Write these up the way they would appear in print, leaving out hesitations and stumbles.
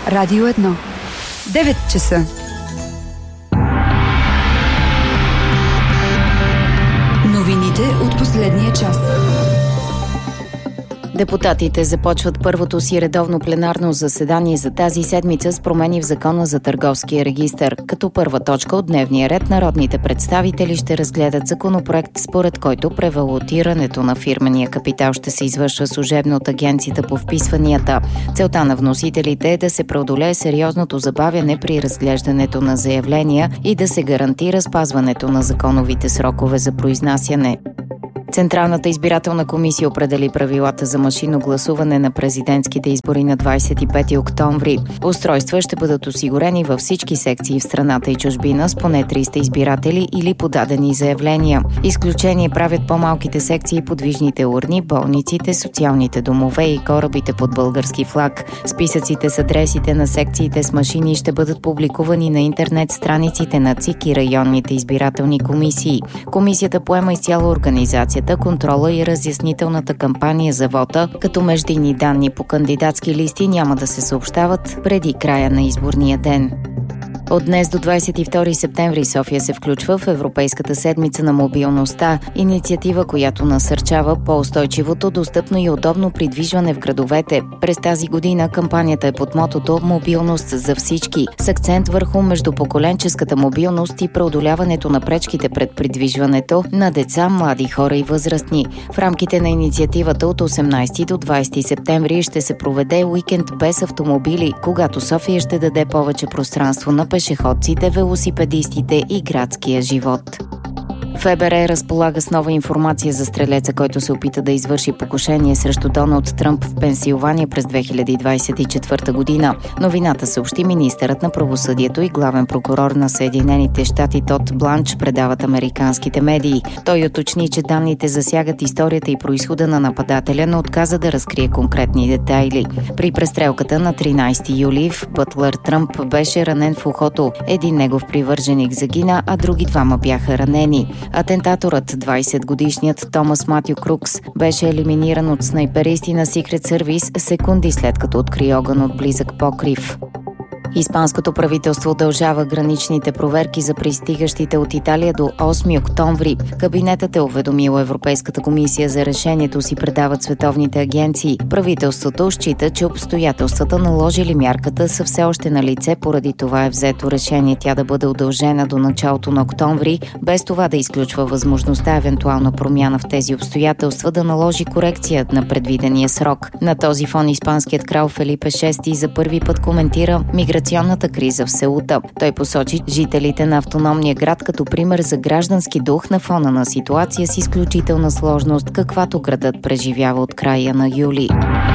Радио 1. 9 часа. Новините от последния час. Депутатите започват първото си редовно пленарно заседание за тази седмица с промени в Закона за търговския регистър. Като първа точка от дневния ред, народните представители ще разгледат законопроект, според който превалутирането на фирмения капитал ще се извършва служебно от Агенцията по вписванията. Целта на вносителите е да се преодолее сериозното забавяне при разглеждането на заявления и да се гарантира спазването на законовите срокове за произнасяне. Централната избирателна комисия определи правилата за машинно гласуване на президентските избори на 25 октомври. Устройства ще бъдат осигурени във всички секции в страната и чужбина с поне 300 избиратели или подадени заявления. Изключение правят по-малките секции, подвижните урни, болниците, социалните домове и корабите под български флаг. Списъците с адресите на секциите с машини ще бъдат публикувани на интернет страниците на ЦИК и районните избирателни комисии. Комисията поема изцяло организацията, контрола и разяснителната кампания за вота, като междинни данни по кандидатски листи няма да се съобщават преди края на изборния ден. От днес до 22 септември София се включва в Европейската седмица на мобилността, инициатива, която насърчава по-устойчивото, достъпно и удобно придвижване в градовете. През тази година кампанията е под мотото «Мобилност за всички», с акцент върху междупоколенческата мобилност и преодоляването на пречките пред придвижването на деца, млади хора и възрастни. В рамките на инициативата от 18 до 20 септември ще се проведе уикенд без автомобили, когато София ще даде повече пространство на пешеходците, велосипедистите и градския живот. ФБР разполага с нова информация за стрелеца, който се опита да извърши покушение срещу Доналд Тръмп в Пенсилвания през 2024 година. Новината съобщи министърът на правосъдието и главен прокурор на Съединените щати Тод Бланч, предават американските медии. Той уточни, че данните засягат историята и произхода на нападателя, но отказа да разкрие конкретни детайли. При престрелката на 13 юли в Бътлър Тръмп беше ранен в ухото. Един негов привърженик загина, а други двама бяха ранени. Атентаторът, 20-годишният Томас Матю Крукс, беше елиминиран от снайперисти на Secret Service секунди след като откри огън от близък покрив. Испанското правителство удължава граничните проверки за пристигащите от Италия до 8 октомври. Кабинетът е уведомил Европейската комисия за решението си, предават световните агенции. Правителството счита, че обстоятелствата, наложили мярката, са все още на лице, поради това е взето решение тя да бъде удължена до началото на октомври, без това да изключва възможността евентуална промяна в тези обстоятелства да наложи корекция на предвидения срок. На този фон испанският крал Фелипе VI за първи път коментира миграционната криза в Сеута. Той посочи жителите на автономния град като пример за граждански дух на фона на ситуация с изключителна сложност, каквато градът преживява от края на юли.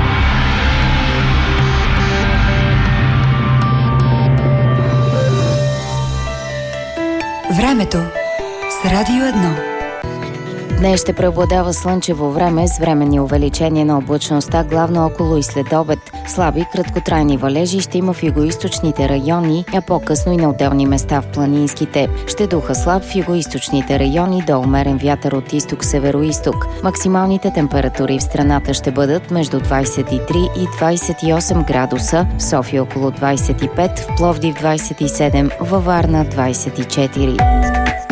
Времето с Радио 1. Днес ще преобладава слънчево време с временни увеличения на облачността, главно около и след обед. Слаби краткотрайни валежи ще има в югоизточните райони, а по-късно и на отделни места в планинските. Ще духа слаб в югоизточните райони до умерен вятър от изток-североизток. Максималните температури в страната ще бъдат между 23 и 28 градуса, в София около 25, в Пловдив 27, във Варна 24.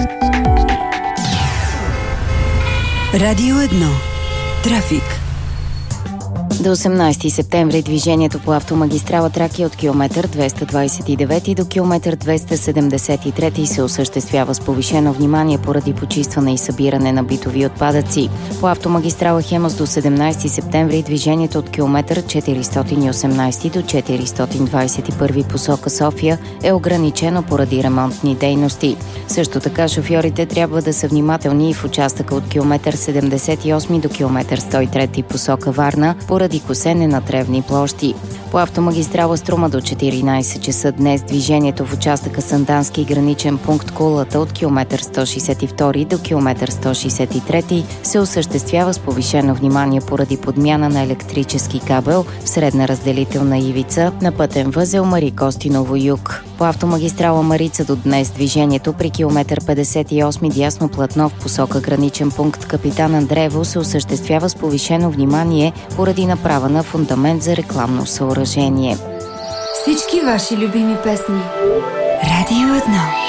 Радио 1. Трафик. До 18 септември движението по автомагистрала Тракия от километър 229 до километър 273 се осъществява с повишено внимание поради почистване и събиране на битови отпадъци. По автомагистрала Хемус до 17 септември движението от километър 418 до 421 посока София е ограничено поради ремонтни дейности. Също така шофьорите трябва да са внимателни и в участъка от километър 78 до километър 103 посока Варна поради косене на тревни площи. По автомагистрала Струма до 14 часа днес движението в участъка Сандански граничен пункт Кулата от километър 162 до километър 163 се осъществява с повишено внимание поради подмяна на електрически кабел в средна разделителна ивица на пътен възел Мари Костиново юг. По автомагистрала Марица до днес движението при километър 58 дясно платно в посока граничен пункт Капитан Андреево се осъществява с повишено внимание поради направа на фундамент за рекламно съоръжение. всички ваши любими песни. Радио 1.